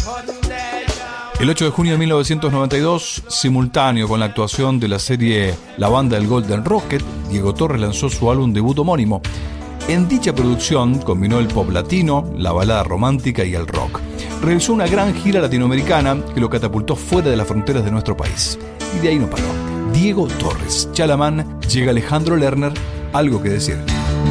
El 8 de junio de 1992, simultáneo con la actuación de la serie La Banda del Golden Rocket, Diego Torres lanzó su álbum debut homónimo. En dicha producción combinó el pop latino, la balada romántica y el rock. Realizó una gran gira latinoamericana que lo catapultó fuera de las fronteras de nuestro país. Y de ahí no paró. Diego Torres, Chalamán, llega Alejandro Lerner, Algo que decir.